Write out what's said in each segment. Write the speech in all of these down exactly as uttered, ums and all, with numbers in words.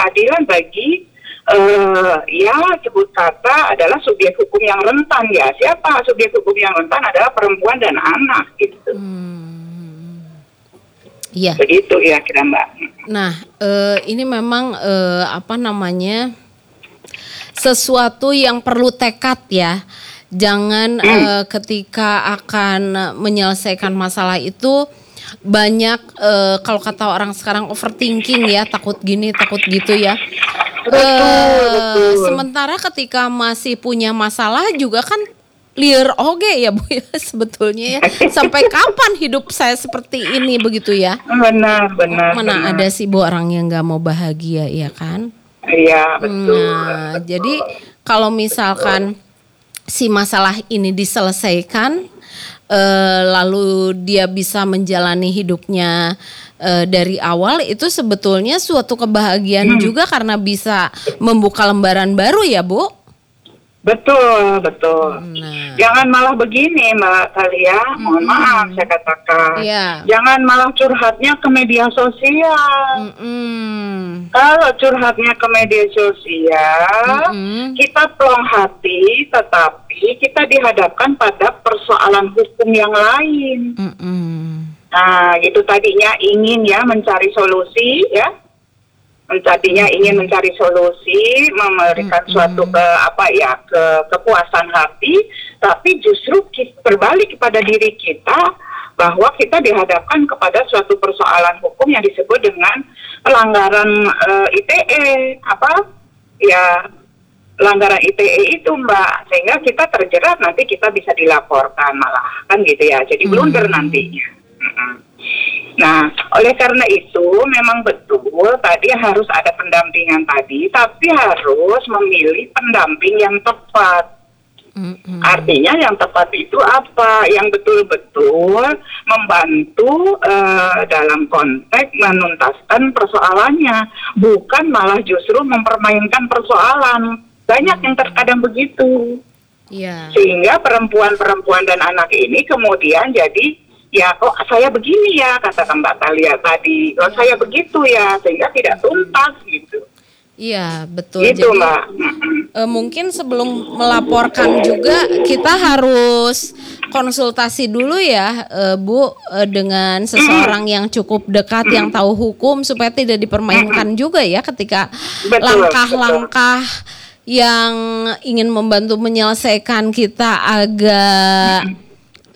keadilan bagi uh, ya sebut kata adalah subjek hukum yang rentan ya. Siapa subjek hukum yang rentan? Adalah perempuan dan anak gitu. Hmm. Iya. Begitu ya kira Mbak. Nah, uh, ini memang uh, apa namanya sesuatu yang perlu tekad ya. Jangan hmm. uh, ketika akan menyelesaikan masalah itu banyak uh, kalau kata orang sekarang overthinking ya, takut gini, takut gitu ya. Betul, uh, betul. Sementara ketika masih punya masalah juga kan liar oge ya Bu ya sebetulnya ya. Sampai kapan hidup saya seperti ini begitu ya? Benar, benar. Mana benar. ada sih Bu orang yang nggak mau bahagia ya kan? Iya, betul. Nah, betul. jadi kalau misalkan si masalah ini diselesaikan, uh, lalu dia bisa menjalani hidupnya uh, dari awal, itu sebetulnya suatu kebahagiaan hmm. juga karena bisa membuka lembaran baru ya Bu? Betul, betul. Nah. Jangan malah begini Mbak Thalia, mohon hmm. maaf saya katakan. Yeah. Jangan malah curhatnya ke media sosial. Mm-mm. Kalau curhatnya ke media sosial, Mm-mm. kita plong hati, tetapi kita dihadapkan pada persoalan hukum yang lain. Mm-mm. Nah, itu tadinya ingin ya mencari solusi ya. Tadinya ingin mencari solusi, memberikan mm-hmm. suatu ke apa ya ke kepuasan hati, tapi justru kita berbalik kepada diri kita bahwa kita dihadapkan kepada suatu persoalan hukum yang disebut dengan pelanggaran uh, I T E apa ya pelanggaran I T E itu Mbak, sehingga kita terjerat nanti kita bisa dilaporkan malah kan gitu ya, jadi blunder mm-hmm. nantinya. Mm-hmm. Nah, oleh karena itu memang betul tadi harus ada pendampingan tadi, tapi harus memilih pendamping yang tepat. Mm-hmm. Artinya yang tepat itu apa? Yang betul-betul membantu uh, dalam konteks menuntaskan persoalannya, bukan malah justru mempermainkan persoalan. Banyak yang terkadang begitu. Yeah. Sehingga perempuan-perempuan dan anak ini kemudian jadi ya kok saya begini ya, kata Mbak Thalia tadi, kok saya begitu ya, sehingga tidak tuntas gitu. Iya betul. Gitu, jadi Mbak. E, mungkin sebelum melaporkan juga kita harus konsultasi dulu ya e, Bu e, dengan seseorang yang cukup dekat yang tahu hukum supaya tidak dipermainkan juga ya ketika betul, langkah-langkah betul. Yang ingin membantu menyelesaikan kita agak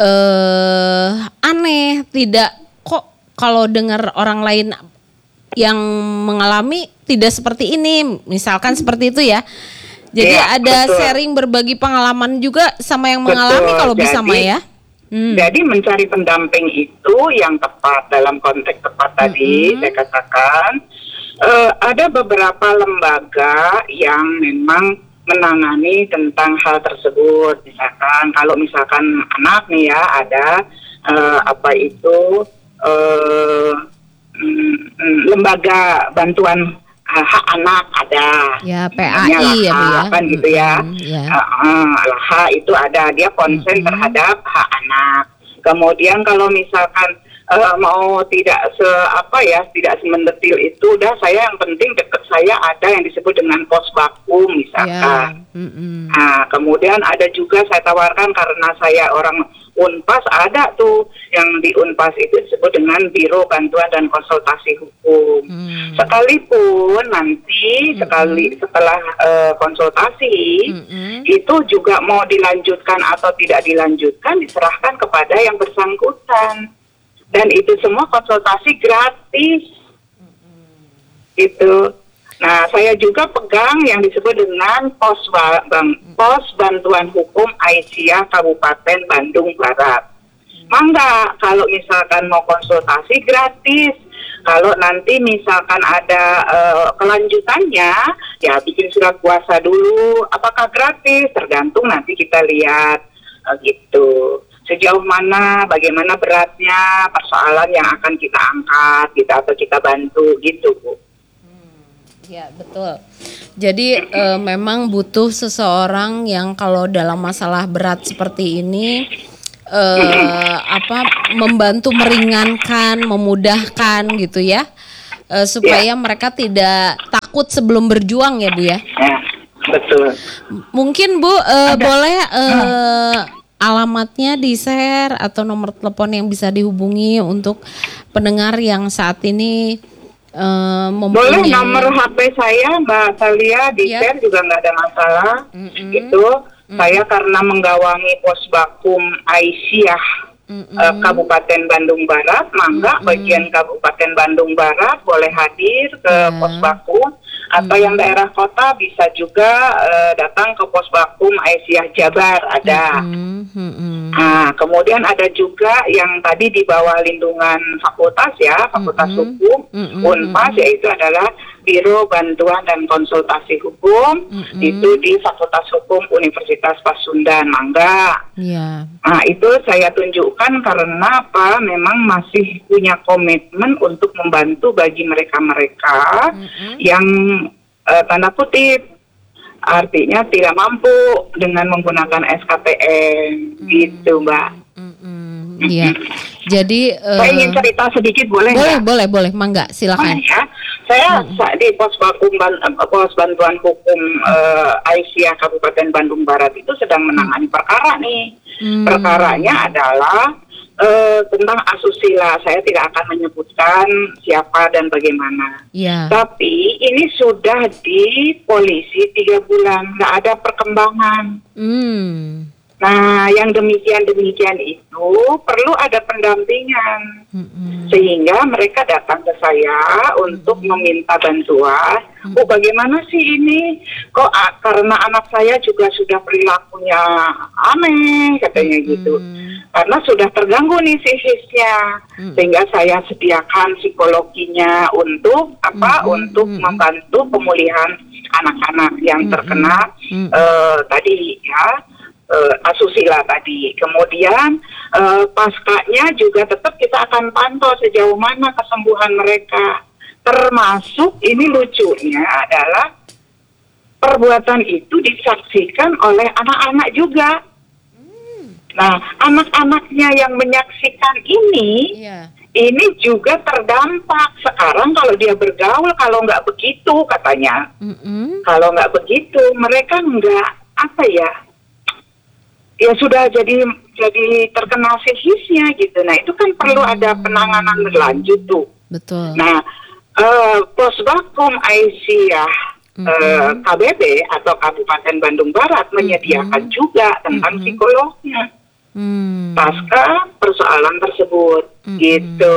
Uh, aneh, tidak kok kalau dengar orang lain yang mengalami tidak seperti ini, misalkan seperti itu ya. Jadi ya, ada betul. Sharing berbagi pengalaman juga sama yang mengalami betul. Kalau bisa Mah ya. Hmm. Jadi mencari pendamping itu yang tepat dalam konteks tepat tadi hmm. saya katakan uh, ada beberapa lembaga yang memang menangani tentang hal tersebut. Misalkan kalau misalkan anak nih ya ada uh, apa itu uh, mm, lembaga bantuan uh, hak anak ada. Ya P A I ya Bu ya. Kan gitu ya. Mm-hmm, yeah. uh, uh, L H itu ada, dia konsen mm-hmm. terhadap hak anak. Kemudian kalau misalkan Uh, mau tidak se apa ya tidak semendetil itu, udah saya yang penting dekat saya ada yang disebut dengan pos baku misalkan. Yeah. Mm-hmm. Nah kemudian ada juga saya tawarkan karena saya orang Unpas, ada tuh yang di Unpas itu disebut dengan Biro Bantuan dan Konsultasi Hukum. Mm. Sekalipun nanti mm-hmm. sekali setelah uh, konsultasi mm-hmm. itu juga mau dilanjutkan atau tidak dilanjutkan diserahkan kepada yang bersangkutan. Dan itu semua konsultasi gratis, mm-hmm. gitu. Nah, saya juga pegang yang disebut dengan pos ba- bang, pos bantuan hukum Aisyah Kabupaten Bandung Barat. Mm-hmm. Mangga, kalau misalkan mau konsultasi gratis. Kalau nanti misalkan ada uh, kelanjutannya, ya bikin surat kuasa dulu. Apakah gratis? Tergantung nanti kita lihat, uh, gitu. Sejauh mana, bagaimana beratnya persoalan yang akan kita angkat, gitu, atau kita bantu, gitu Bu. Hmm, ya betul. Jadi e, memang butuh seseorang yang kalau dalam masalah berat seperti ini, e, apa membantu meringankan, memudahkan, gitu ya, e, supaya ya. Mereka tidak takut takut sebelum berjuang ya Bu ya. Ya, betul. Mungkin Bu uh, boleh uh, alamatnya di-share atau nomor telepon yang bisa dihubungi untuk pendengar yang saat ini uh, mempunyai. Boleh nomor H P saya Mbak Thalia di-share ya. Juga nggak ada masalah. Mm-hmm. Itu mm-hmm. saya karena menggawangi Posbakum Aisyah mm-hmm. uh, Kabupaten Bandung Barat, mangga mm-hmm. bagian Kabupaten Bandung Barat boleh hadir ke yeah. Posbakum. Atau hmm. yang daerah kota bisa juga uh, datang ke Posbakum Aisyah Jabar ada. Hmm. Hmm. Nah, kemudian ada juga yang tadi di bawah lindungan fakultas ya, Fakultas hmm. Hukum, hmm. Unpas, yaitu adalah Biro Bantuan dan Konsultasi Hukum, hmm. itu di Fakultas Hukum Universitas Pasundan, mangga. Yeah. Nah, itu saya tunjukkan karena apa? Memang masih punya komitmen untuk membantu bagi mereka-mereka hmm. yang Uh, tanda kutip artinya tidak mampu dengan menggunakan S K P N mm. gitu Mbak. Iya. Mm-hmm. Jadi uh, saya ingin cerita sedikit boleh boleh gak? boleh boleh mangga silakan. Oh, ya. Saya mm. di pos bantuan pos bantuan hukum uh, Aisyah Kabupaten Bandung Barat itu sedang menangani mm. perkara nih. Mm. Perkaranya adalah Uh, tentang asusila. Saya tidak akan menyebutkan siapa dan bagaimana. Yeah. Tapi ini sudah di polisi tiga bulan, nggak ada perkembangan. Mm. Nah, yang demikian-demikian itu perlu ada pendampingan. Mm-hmm. Sehingga mereka datang ke saya untuk mm-hmm. meminta bantuan. Mm-hmm. Oh, bagaimana sih ini? Kok ah, karena anak saya juga sudah perilakunya aneh, katanya mm-hmm. gitu. Karena sudah terganggu nih psikisnya. Mm-hmm. Sehingga saya sediakan psikologinya untuk apa? Mm-hmm. Untuk membantu pemulihan anak-anak yang mm-hmm. terkena mm-hmm. uh, tadi ya. Uh, asusila tadi. Kemudian uh, paskanya juga tetap kita akan pantau sejauh mana kesembuhan mereka. Termasuk ini lucunya adalah perbuatan itu disaksikan oleh anak-anak juga. Nah, anak-anaknya yang menyaksikan ini, yeah. ini juga terdampak. Sekarang kalau dia bergaul, kalau nggak begitu katanya, mm-hmm. kalau nggak begitu mereka nggak apa ya? Ya sudah jadi jadi terkena psikisnya gitu. Nah itu kan perlu hmm. ada penanganan berlanjut tuh. Betul. Nah uh, Posbakum Aisyah hmm. uh, K B B atau Kabupaten Bandung Barat hmm. menyediakan juga tentang hmm. psikolognya hmm. pasca persoalan tersebut hmm. gitu.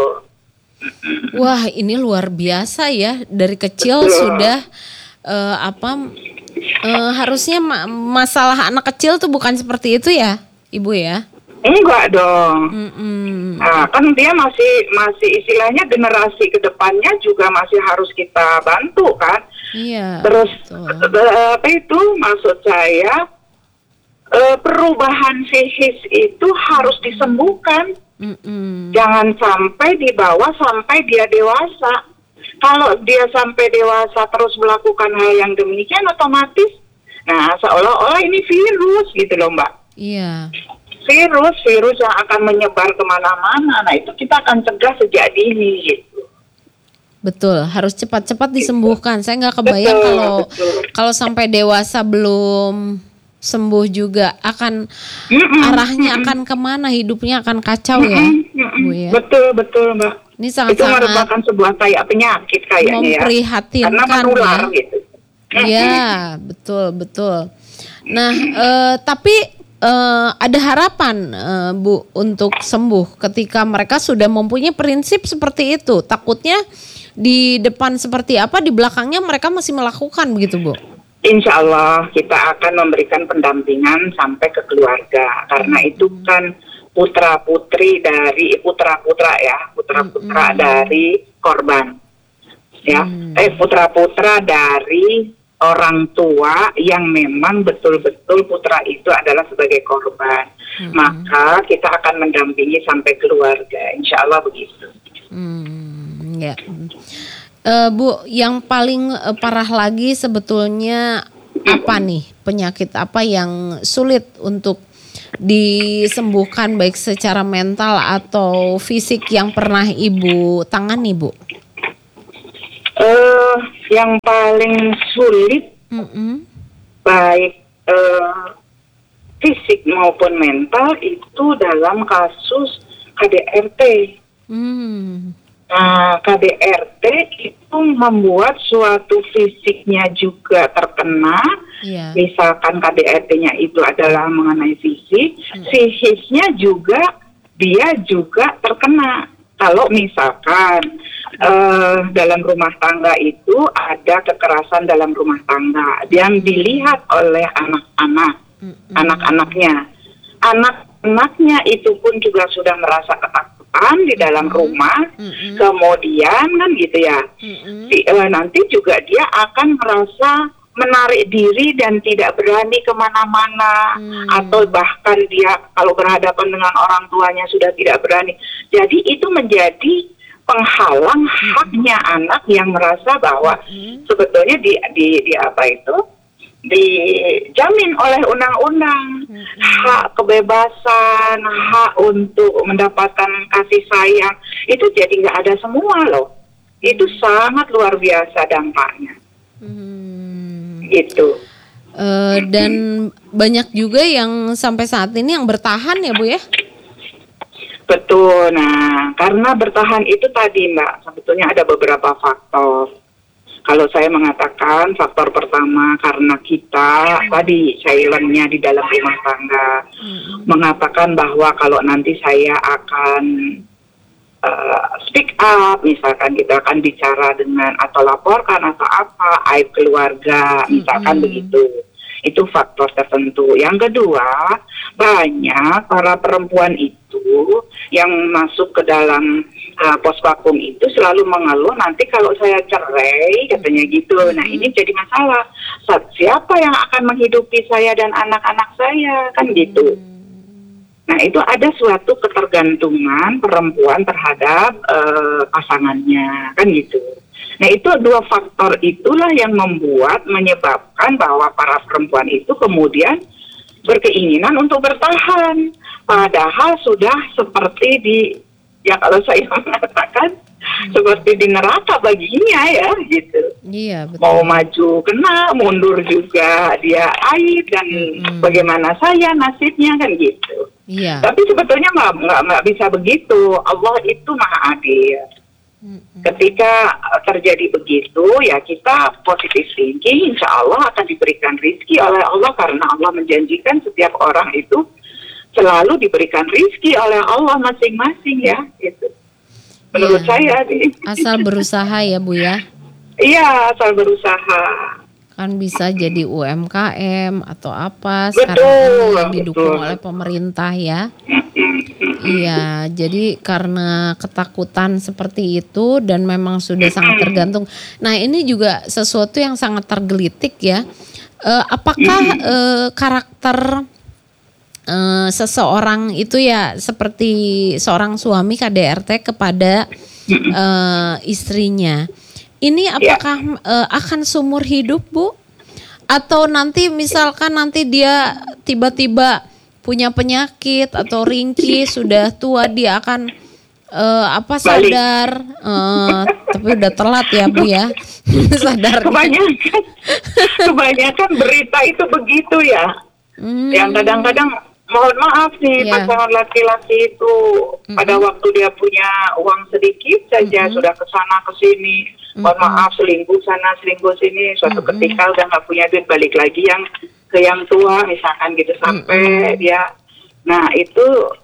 Wah ini luar biasa ya, dari kecil Betul. sudah uh, apa? Uh, harusnya ma- masalah anak kecil tuh bukan seperti itu ya, Ibu ya? Enggak dong. Mm-mm. Nah, kan dia masih masih istilahnya generasi kedepannya juga masih harus kita bantu kan? Iya. Terus uh, apa itu maksud saya uh, perubahan psikis itu harus disembuhkan. Mm-mm. Jangan sampai dibawa sampai dia dewasa. Kalau dia sampai dewasa terus melakukan hal yang demikian otomatis, nah seolah-olah ini virus gitu loh Mbak. Iya. Virus, virus yang akan menyebar kemana-mana. Nah itu kita akan cegah sejak dini gitu. Betul, harus cepat-cepat disembuhkan. Saya nggak kebayang betul, kalau betul. kalau sampai dewasa belum sembuh juga akan mm-mm, arahnya mm-mm. akan kemana, hidupnya akan kacau mm-mm, ya, mm-mm. Bu ya. Betul betul Mbak. Ini sangat-sangat itu merupakan sebuah kayak penyakit kayaknya memprihatinkan ya. Karena menular ya. gitu. Iya betul betul. Nah eh, tapi eh, ada harapan eh, Bu untuk sembuh ketika mereka sudah mempunyai prinsip seperti itu. Takutnya di depan seperti apa, di belakangnya mereka masih melakukan begitu Bu. Insya Allah kita akan memberikan pendampingan sampai ke keluarga karena itu kan putra putri dari putra putra ya putra putra mm-hmm. dari korban ya mm. eh putra putra dari orang tua yang memang betul-betul putra itu adalah sebagai korban mm-hmm. maka kita akan mendampingi sampai keluarga insya Allah begitu. Mm, ya. Uh, Bu, yang paling uh, parah lagi sebetulnya apa nih, penyakit apa yang sulit untuk disembuhkan baik secara mental atau fisik yang pernah Ibu tangani Bu? Uh, Yang paling sulit Mm-mm. baik eh, fisik maupun mental itu dalam kasus K D R T. Hmm. Nah, K D R T itu membuat suatu fisiknya juga terkena. Iya. Misalkan K D R T-nya itu adalah mengenai fisik, Hmm. psikisnya juga dia juga terkena. Kalau misalkan eh, dalam rumah tangga itu ada kekerasan dalam rumah tangga yang dilihat oleh anak-anak, Mm-mm. anak-anaknya, anak-anaknya itu pun juga sudah merasa ketakutan di dalam rumah, Mm-mm. kemudian kan gitu ya, Mm-mm. si- eh, nanti juga dia akan merasa menarik diri dan tidak berani kemana-mana, Hmm. atau bahkan dia kalau berhadapan dengan orang tuanya sudah tidak berani. Jadi itu menjadi penghalang haknya anak yang merasa bahwa Mm-mm. sebetulnya di, di, di apa itu dijamin oleh undang-undang, hak kebebasan, hak untuk mendapatkan kasih sayang itu jadi nggak ada semua loh. Itu sangat luar biasa dampaknya. Hmm. Gitu. Eh, dan banyak juga yang sampai saat ini yang bertahan ya Bu ya? Betul. Nah, karena bertahan itu tadi Mbak, sebetulnya ada beberapa faktor. Kalau saya mengatakan faktor pertama karena kita tadi silentnya di dalam rumah tangga, mengatakan bahwa kalau nanti saya akan uh, speak up, misalkan kita akan bicara dengan atau laporkan atau apa aib keluarga, misalkan Mm-mm. begitu. Itu faktor tertentu. Yang kedua, banyak para perempuan itu yang masuk ke dalam uh, pos vakum itu selalu mengeluh nanti kalau saya cerai, katanya gitu. Nah, ini jadi masalah. Sa- Siapa yang akan menghidupi saya dan anak-anak saya? Kan gitu. Nah, itu ada suatu ketergantungan perempuan terhadap uh, pasangannya, kan gitu. Nah, itu dua faktor itulah yang membuat, menyebabkan bahwa para perempuan itu kemudian berkeinginan untuk bertahan. Padahal sudah seperti di, ya kalau saya mengatakan, seperti di neraka baginya ya, gitu. Iya betul. Mau maju kena, mundur juga dia aib, dan Mm-mm. bagaimana saya nasibnya, kan gitu. Iya. Tapi sebetulnya nggak nggak nggak bisa begitu. Allah itu maha adil. Mm-mm. Ketika uh, terjadi begitu, ya kita positif thinking, insya Allah akan diberikan rizki oleh Allah, karena Allah menjanjikan setiap orang itu selalu diberikan rizki oleh Allah masing-masing ya, gitu. Menurut Iya. saya nih. Asal berusaha ya Bu ya. Iya, asal berusaha. Kan bisa jadi U M K M atau apa Betul, sekarang yang didukung betul. oleh pemerintah ya. Iya, jadi karena ketakutan seperti itu dan memang sudah sangat tergantung. Nah, ini juga sesuatu yang sangat tergelitik ya. Eh, apakah eh, karakter eh, seseorang itu ya seperti seorang suami K D R T kepada eh, istrinya? Ini apakah eh, akan seumur hidup, Bu? Atau nanti misalkan nanti dia tiba-tiba punya penyakit atau ringkih, sudah tua, dia akan eh, apa sadar, eh, tapi udah telat ya Bu ya sadarnya. Kebanyakan, kebanyakan berita itu begitu ya. Hmm. Yang kadang-kadang mohon maaf nih, Ya. pasangan laki-laki itu pada waktu dia punya uang sedikit saja Mm-mm. sudah kesana kesini, mohon maaf selingkuh sana selingkuh sini, suatu Mm-mm. ketika udah nggak punya duit balik lagi yang ke yang tua misalkan gitu sampai dia, nah itu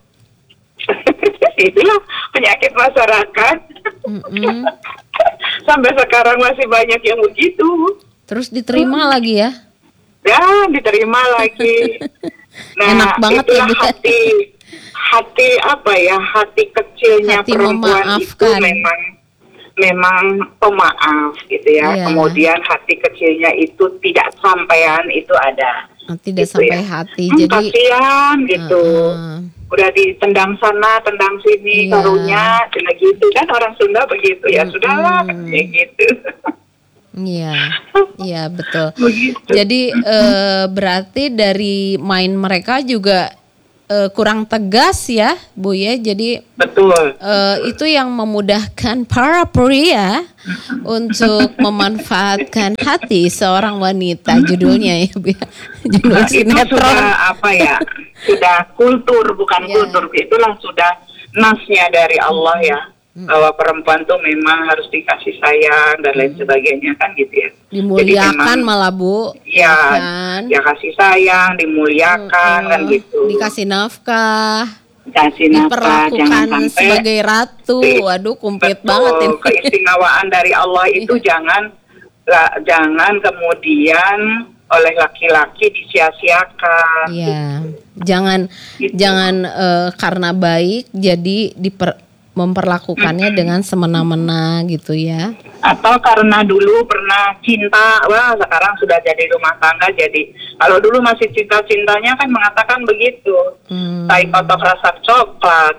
itulah penyakit masyarakat. Mm-mm. Sampai sekarang masih banyak yang begitu. Terus diterima lagi ya? Ya, diterima lagi. Nah, Enak banget ya, itulah Bu. hati, hati apa ya, hati kecilnya Hati perempuan itu memaafkan. memang, memang pemaaf gitu ya. Iya. Kemudian hati kecilnya itu tidak sampean itu ada. Tidak Gitu sampai ya. hati. Hmm, Jadi kasihan gitu. uh-uh. Udah ditendang sana, tendang sini, Iya. karunya, cina gitu kan orang Sunda begitu ya. Mm-mm. Sudahlah, ya gitu. Iya, iya betul. Begitu. Jadi eh, berarti dari main mereka juga uh, kurang tegas ya Bu ya. Jadi betul. Uh, itu yang memudahkan para pria untuk memanfaatkan hati seorang wanita, judulnya ya Bu ya. Judul Nah, itu sinetron. sudah apa ya? Sudah kultur, bukan Ya. kultur. Itulah sudah nasnya dari Allah ya. Bahwa perempuan tuh memang harus dikasih sayang dan lain sebagainya kan gitu ya. Dimuliakan malah Bu. Ya, kan? ya kasih sayang, dimuliakan Uh, kan gitu. Dikasih nafkah, Kasih nafkah, jangan diperlakukan sampai sebagai ratu. Waduh, kumplit betul, banget ini. keistimewaan dari Allah itu jangan la, jangan kemudian oleh laki-laki disia-siakan. Iya, jangan Gitu. jangan eh, karena baik jadi diper memperlakukannya Mm-mm. dengan semena-mena gitu ya. Atau karena dulu pernah cinta, wah sekarang sudah jadi rumah tangga. Jadi kalau dulu masih cinta-cintanya kan mengatakan begitu, Hmm. tai kotok rasa coklat,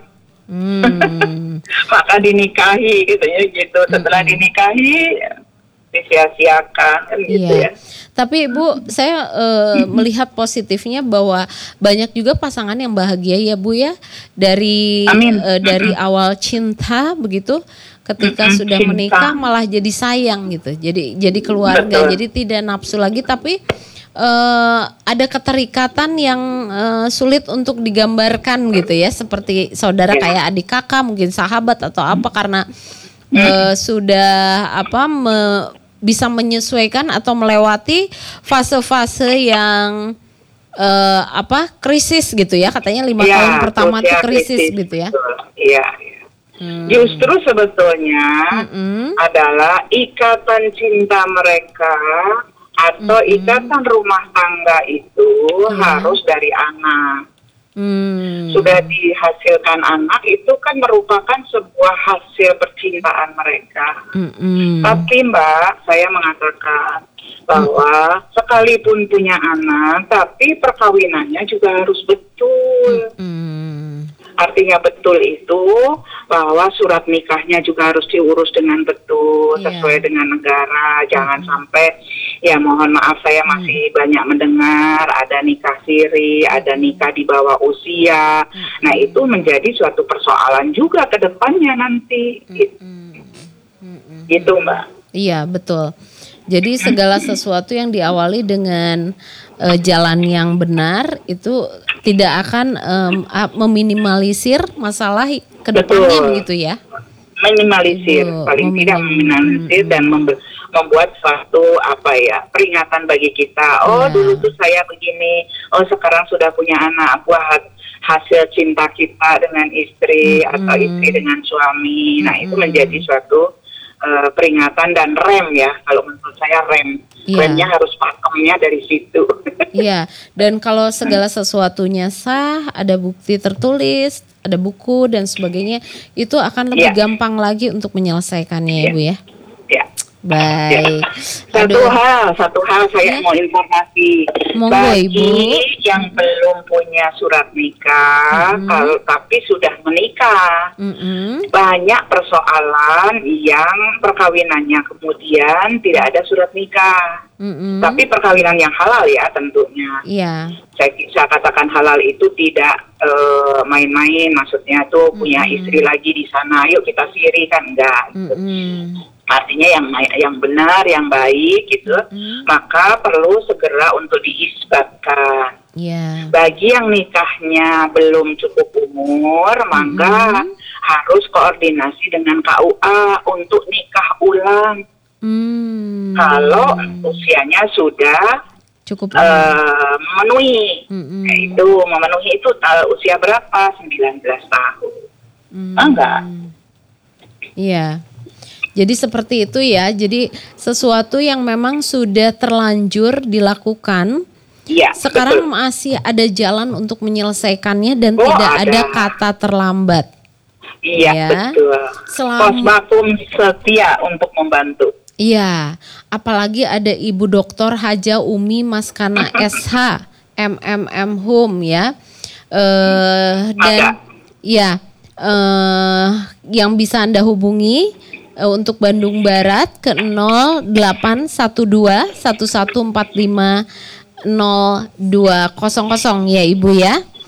Hmm. maka dinikahi gitu ya gitu. Setelah Mm-mm. dinikahi disia-siakan kan gitu Iya. ya. Tapi Bu, saya eh, melihat positifnya bahwa banyak juga pasangan yang bahagia ya Bu ya, dari Amin. eh, dari awal cinta begitu, ketika Mm-mm, sudah cinta. menikah malah jadi sayang gitu. Jadi jadi keluarga, Betul. jadi tidak nafsu lagi, tapi eh, ada keterikatan yang eh, sulit untuk digambarkan gitu ya, seperti saudara Ya. kayak adik kakak, mungkin sahabat atau apa, karena eh, sudah apa me- bisa menyesuaikan atau melewati fase-fase yang eh, apa krisis gitu ya, katanya lima Ya, tahun pertama itu sosial krisis gitu ya. betul. Iya, iya. Hmm. Justru sebetulnya Mm-mm. adalah ikatan cinta mereka atau Mm-mm. ikatan rumah tangga itu Iya. harus dari anak. Hmm. Sudah dihasilkan anak itu kan merupakan sebuah hasil percintaan mereka. Mm-mm. Tapi Mbak, saya mengatakan bahwa sekalipun punya anak, tapi perkawinannya juga harus betul. Mm-mm. Artinya betul itu bahwa surat nikahnya juga harus diurus dengan betul, Iya. sesuai dengan negara. Jangan sampai, ya mohon maaf saya masih banyak mendengar ada nikah siri, ada nikah di bawah usia. Nah itu menjadi suatu persoalan juga ke depannya nanti. Gitu, gitu Mbak. Iya, betul. Jadi segala sesuatu yang diawali dengan eh, jalan yang benar itu tidak akan em, a- meminimalisir masalah ke depannya Betul. begitu ya. Minimalisir, Ibu, paling meminim- tidak meminimalisir dan membe- membuat suatu apa ya peringatan bagi kita. Oh Ya. dulu tuh saya begini, oh sekarang sudah punya anak buat hasil cinta kita dengan istri Mm-mm. atau istri dengan suami. Nah itu Mm-mm. menjadi suatu uh, peringatan dan rem ya. Kalau menurut saya rem, Iya. remnya harus pakemnya dari situ. Iya, dan kalau segala sesuatunya sah, ada bukti tertulis, ada buku dan sebagainya, itu akan lebih Iya. gampang lagi untuk menyelesaikannya ya Iya. Bu ya. Ya. Baik. Satu Aduh. hal, satu hal saya Ya. mau informasi Monggo, bagi Ibu. yang belum punya surat nikah, Mm-mm. kalau tapi sudah menikah, Mm-mm. banyak persoalan yang perkawinannya kemudian tidak ada surat nikah, Mm-mm. tapi perkawinan yang halal ya tentunya. Iya. Saya, saya katakan halal itu tidak eh, main-main, maksudnya tuh punya Mm-mm. istri lagi di sana, yuk kita siri kan enggak. Gitu. Mm-mm. Artinya yang yang benar, yang baik gitu, Mm-mm. maka perlu segera untuk diisbatkan. Iya. Bagi yang nikahnya belum cukup umur, maka Mm-mm. harus koordinasi dengan K U A untuk nikah ulang. Hmm. Kalau usianya sudah cukup. eh, memenuhi, Mm-mm. yaitu memenuhi itu eh, usia berapa? sembilan belas tahun. Hmm. Ah, enggak. Iya. Jadi seperti itu ya. Jadi sesuatu yang memang sudah terlanjur dilakukan, Iya. sekarang betul. masih ada jalan untuk menyelesaikannya dan Oh, tidak ada. ada. kata terlambat. Iya, Ya. betul. Selama- Pos vakum setia untuk membantu. Iya, apalagi ada Ibu Doktor Haja Umi Maskana S H M M M Home ya. Eh dan Ada. ya eh yang bisa Anda hubungi eh, untuk Bandung Barat ke nol delapan satu dua satu satu empat lima nol dua nol nol ya Ibu ya.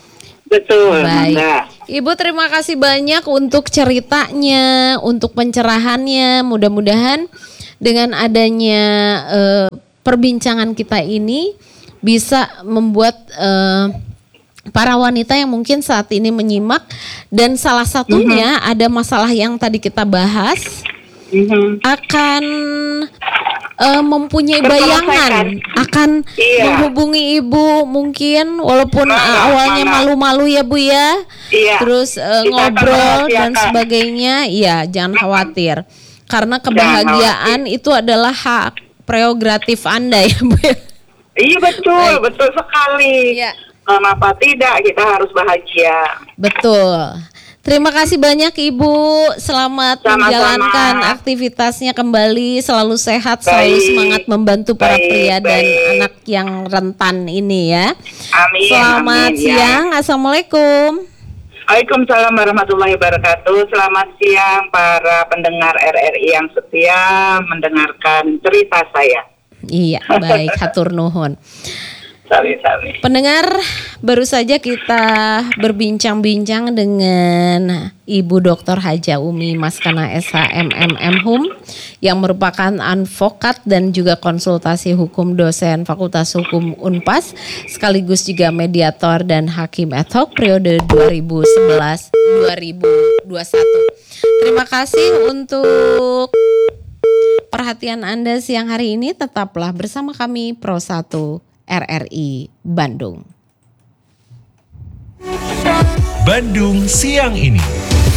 Betul, Baik. Mbak. Ibu terima kasih banyak untuk ceritanya, untuk pencerahannya. Mudah-mudahan dengan adanya eh, perbincangan kita ini bisa membuat eh, para wanita yang mungkin saat ini menyimak dan salah satunya mm-hmm. ada masalah yang tadi kita bahas mm-hmm. akan uh, mempunyai bayangan akan iya. menghubungi ibu mungkin walaupun mana, uh, awalnya mana. malu-malu ya Bu ya iya. terus uh, ngobrol dan sebagainya ya jangan khawatir karena kebahagiaan itu adalah hak prerogatif Anda ya Bu ya. Iya betul Baik. betul sekali ya. Kenapa tidak, kita harus bahagia. Betul. Terima kasih banyak Ibu. Selamat Sama-sama. menjalankan aktivitasnya kembali. Selalu sehat, baik. selalu semangat membantu para baik, pria baik. dan anak yang rentan ini ya. Amin. Selamat amin, siang. Ya. Assalamualaikum. Waalaikumsalam warahmatullahi wabarakatuh. Selamat siang para pendengar R R I yang setia mendengarkan cerita saya. Iya, baik. Hatur nuhun. Sabi-sabi. Pendengar, baru saja kita berbincang-bincang dengan Ibu Doktor Haja Umi Maskana S H M M M Hum yang merupakan advokat dan juga konsultasi hukum dosen Fakultas Hukum Unpas sekaligus juga mediator dan hakim ad hoc periode dua ribu sebelas dua ribu dua puluh satu. Terima kasih untuk perhatian Anda siang hari ini. Tetaplah bersama kami Pro satu R R I Bandung. Bandung siang ini.